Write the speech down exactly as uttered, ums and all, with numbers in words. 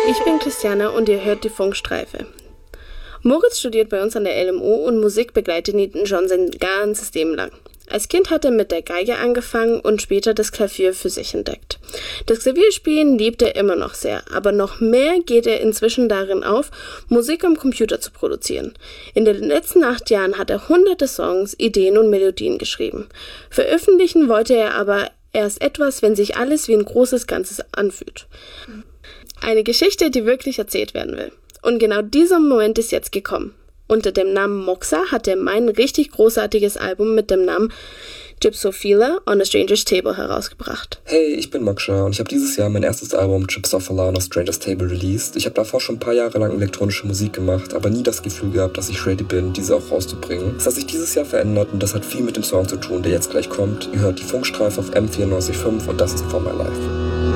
Ich bin Christiane und ihr hört die Funkstreife. Moritz studiert bei uns an der L M U und Musik begleitet ihn schon sein ganzes Leben lang. Als Kind hat er mit der Geige angefangen und später das Klavier für sich entdeckt. Das Klavierspielen liebt er immer noch sehr, aber noch mehr geht er inzwischen darin auf, Musik am Computer zu produzieren. In den letzten acht Jahren hat er hunderte Songs, Ideen und Melodien geschrieben. Veröffentlichen wollte er aber erst etwas, wenn sich alles wie ein großes Ganzes anfühlt. Eine Geschichte, die wirklich erzählt werden will. Und genau dieser Moment ist jetzt gekommen. Unter dem Namen Moxa hat er mein richtig großartiges Album mit dem Namen Gypsophila on a Stranger's Table herausgebracht. Hey, ich bin Moksha und ich habe dieses Jahr mein erstes Album Gypsophila on a Stranger's Table released. Ich habe davor schon ein paar Jahre lang elektronische Musik gemacht, aber nie das Gefühl gehabt, dass ich ready bin, diese auch rauszubringen. Das hat sich dieses Jahr verändert und das hat viel mit dem Song zu tun, der jetzt gleich kommt. Ihr hört die Funkstreife auf M vierundneunzig Komma fünf und das ist For My Life.